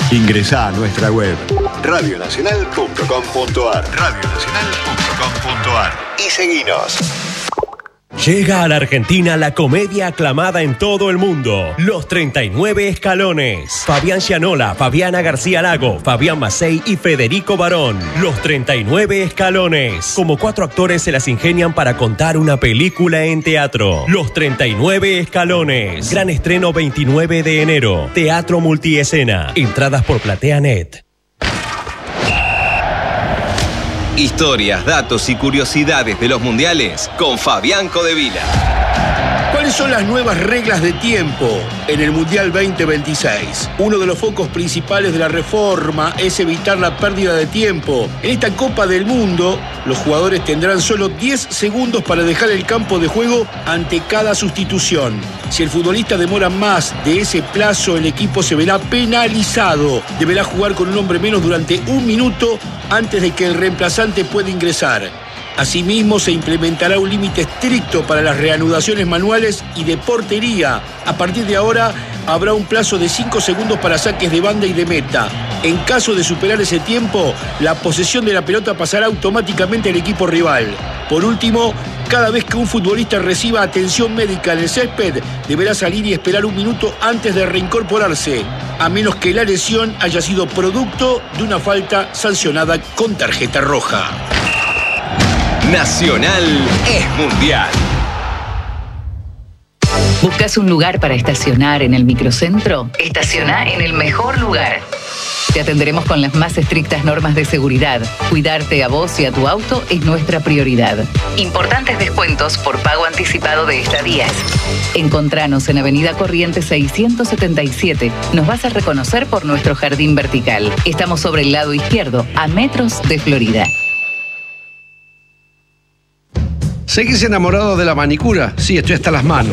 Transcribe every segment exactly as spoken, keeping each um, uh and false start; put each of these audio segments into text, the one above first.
Ingresá a nuestra web radio nacional punto com punto ar radio nacional punto com punto ar y seguinos. Llega a la Argentina la comedia aclamada en todo el mundo, Los treinta y nueve Escalones. Fabián Gianola, Fabiana García Lago, Fabián Macei y Federico Barón. Los treinta y nueve Escalones. Como cuatro actores se las ingenian para contar una película en teatro. Los treinta y nueve Escalones. Gran estreno veintinueve de enero. Teatro multiescena. Entradas por PlateaNet. Historias, datos y curiosidades de los mundiales con Fabián Codevila. ¿Cuáles son las nuevas reglas de tiempo en el Mundial veinte veintiséis? Uno de los focos principales de la reforma es evitar la pérdida de tiempo. En esta Copa del Mundo, los jugadores tendrán solo diez segundos para dejar el campo de juego ante cada sustitución. Si el futbolista demora más de ese plazo, el equipo se verá penalizado. Deberá jugar con un hombre menos durante un minuto antes de que el reemplazante pueda ingresar. Asimismo, se implementará un límite estricto para las reanudaciones manuales y de portería. A partir de ahora, habrá un plazo de cinco segundos para saques de banda y de meta. En caso de superar ese tiempo, la posesión de la pelota pasará automáticamente al equipo rival. Por último, cada vez que un futbolista reciba atención médica en el césped, deberá salir y esperar un minuto antes de reincorporarse, a menos que la lesión haya sido producto de una falta sancionada con tarjeta roja. Nacional es mundial. ¿Buscas un lugar para estacionar en el microcentro? Estaciona en el mejor lugar. Te atenderemos con las más estrictas normas de seguridad. Cuidarte a vos y a tu auto es nuestra prioridad. Importantes descuentos por pago anticipado de estadías. Encontranos en Avenida Corrientes seiscientos setenta y siete. Nos vas a reconocer por nuestro jardín vertical. Estamos sobre el lado izquierdo, a metros de Florida. ¿Seguís enamorado de la manicura? Sí, estoy hasta las manos.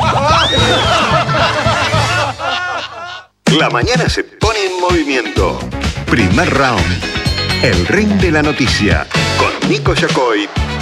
La mañana se pone en movimiento. Primer round. El ring de la noticia. Con Nico Yacoy